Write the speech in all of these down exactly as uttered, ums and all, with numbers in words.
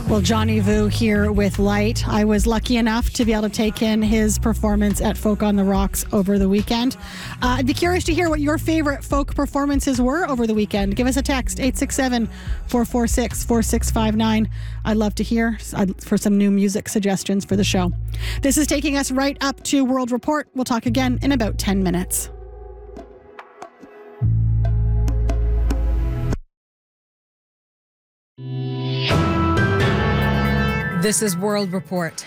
Well, Johnny Vu here with Light. I was lucky enough to be able to take in his performance at Folk on the Rocks over the weekend. Uh, I'd be curious to hear what your favorite folk performances were over the weekend. Give us a text, eight six seven, four four six, four six five nine. I'd love to hear for some new music suggestions for the show. This is taking us right up to World Report. We'll talk again in about ten minutes. This is World Report.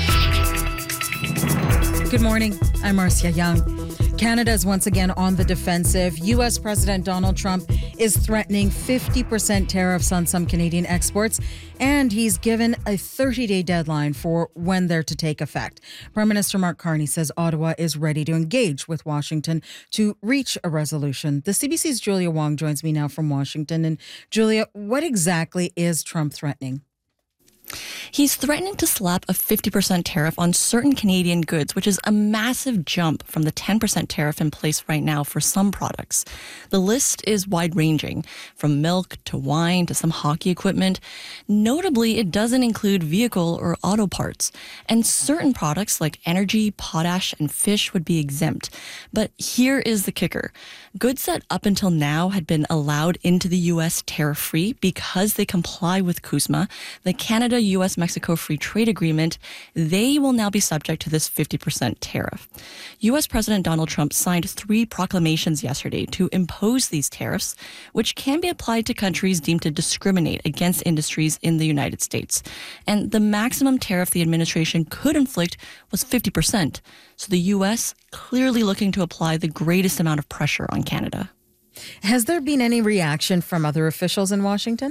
Good morning. I'm Marcia Young. Canada is once again on the defensive. U S President Donald Trump is threatening fifty percent tariffs on some Canadian exports, and he's given a thirty-day deadline for when they're to take effect. Prime Minister Mark Carney says Ottawa is ready to engage with Washington to reach a resolution. The C B C's Julia Wong joins me now from Washington. And Julia, what exactly is Trump threatening? He's threatening to slap a fifty percent tariff on certain Canadian goods, which is a massive jump from the ten percent tariff in place right now for some products. The list is wide-ranging, from milk to wine to some hockey equipment. Notably, it doesn't include vehicle or auto parts, and certain products like energy, potash, and fish would be exempt. But here is the kicker. Goods that up until now had been allowed into the U S tariff-free because they comply with CUSMA, the Canada-U S-Mexico Free Trade Agreement, they will now be subject to this fifty percent tariff. U S President Donald Trump signed three proclamations yesterday to impose these tariffs, which can be applied to countries deemed to discriminate against industries in the United States. And the maximum tariff the administration could inflict was fifty percent. So the U S clearly looking to apply the greatest amount of pressure on Canada. Has there been any reaction from other officials in Washington?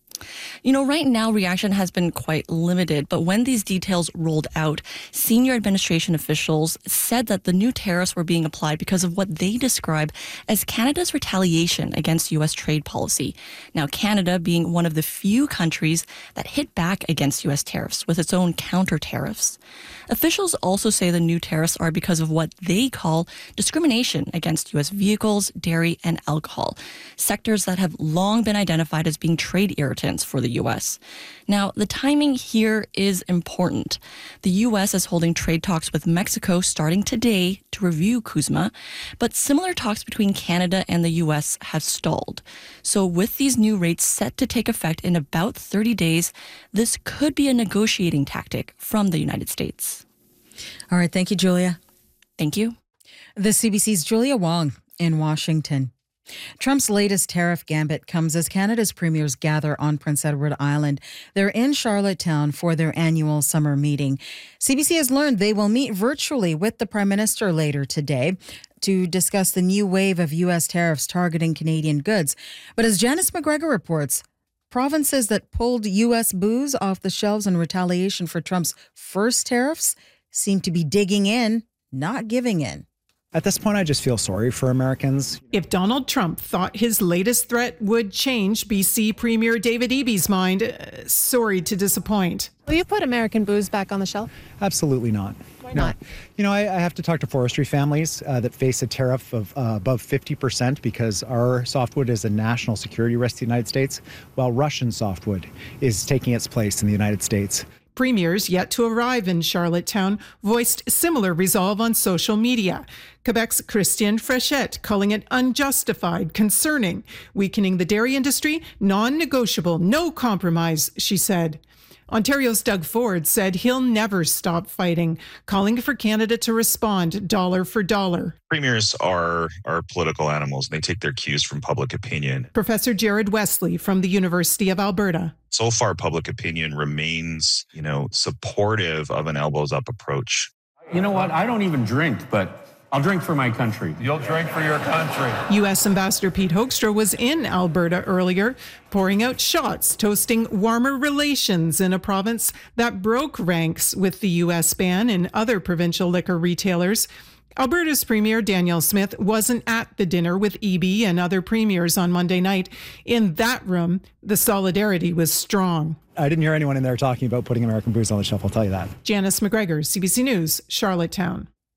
You know, right now, reaction has been quite limited, but when these details rolled out, senior administration officials said that the new tariffs were being applied because of what they describe as Canada's retaliation against U S trade policy. Now, Canada being one of the few countries that hit back against U S tariffs with its own counter tariffs. Officials also say the new tariffs are because of what they call discrimination against U S vehicles, dairy, and alcohol, sectors that have long been identified as being trade irritants for the U S. Now, the timing here is important. The U S is holding trade talks with Mexico starting today to review CUSMA, but similar talks between Canada and the U S have stalled. So with these new rates set to take effect in about thirty days, this could be a negotiating tactic from the United States. All right. Thank you, Julia. Thank you. The C B C's Julia Wong in Washington. Trump's latest tariff gambit comes as Canada's premiers gather on Prince Edward Island. They're in Charlottetown for their annual summer meeting. C B C has learned they will meet virtually with the Prime Minister later today to discuss the new wave of U S tariffs targeting Canadian goods. But as Janice McGregor reports, provinces that pulled U S booze off the shelves in retaliation for Trump's first tariffs seem to be digging in, not giving in. At this point, I just feel sorry for Americans. If Donald Trump thought his latest threat would change B C Premier David Eby's mind, uh, sorry to disappoint. Will you put American booze back on the shelf? Absolutely not. Why not? No. You know, I, I have to talk to forestry families uh, that face a tariff of uh, above fifty percent because our softwood is a national security risk to the United States, while Russian softwood is taking its place in the United States. Premiers yet to arrive in Charlottetown voiced similar resolve on social media. Quebec's Christiane Fréchette calling it unjustified, concerning, weakening the dairy industry, non-negotiable, no compromise, she said. Ontario's Doug Ford said he'll never stop fighting, calling for Canada to respond dollar for dollar. Premiers are, are political animals. They take their cues from public opinion. Professor Jared Wesley from the University of Alberta. So far, public opinion remains, you know, supportive of an elbows-up approach. You know what? I don't even drink, but I'll drink for my country. You'll drink for your country. U S Ambassador Pete Hoekstra was in Alberta earlier, pouring out shots, toasting warmer relations in a province that broke ranks with the U S ban and other provincial liquor retailers. Alberta's Premier Danielle Smith wasn't at the dinner with Eby and other premiers on Monday night. In that room, the solidarity was strong. I didn't hear anyone in there talking about putting American booze on the shelf, I'll tell you that. Janice McGregor, C B C News, Charlottetown.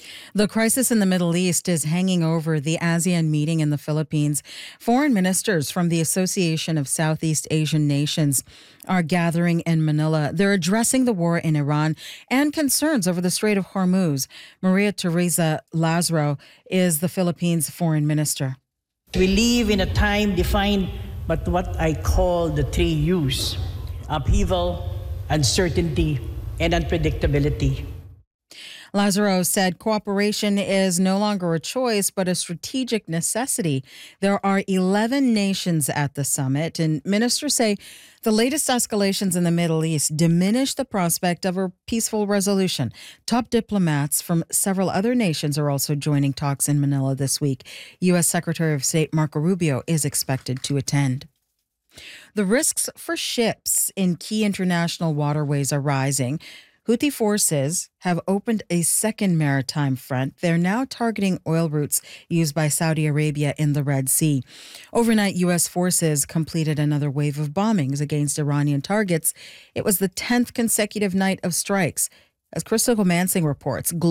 The crisis in the Middle East is hanging over the ASEAN meeting in the Philippines. Foreign ministers from the Association of Southeast Asian Nations are gathering in Manila. They're addressing the war in Iran and concerns over the Strait of Hormuz. Maria Teresa Lazaro is the Philippines foreign minister. We live in a time defined by what I call the three U's: upheaval, uncertainty, and unpredictability. Lazaro said cooperation is no longer a choice, but a strategic necessity. There are eleven nations at the summit, and ministers say the latest escalations in the Middle East diminish the prospect of a peaceful resolution. Top diplomats from several other nations are also joining talks in Manila this week. U S Secretary of State Marco Rubio is expected to attend. The risks for ships in key international waterways are rising. Houthi forces have opened a second maritime front. They're now targeting oil routes used by Saudi Arabia in the Red Sea. Overnight, U S forces completed another wave of bombings against Iranian targets. It was the tenth consecutive night of strikes. As Crystal Mansing reports,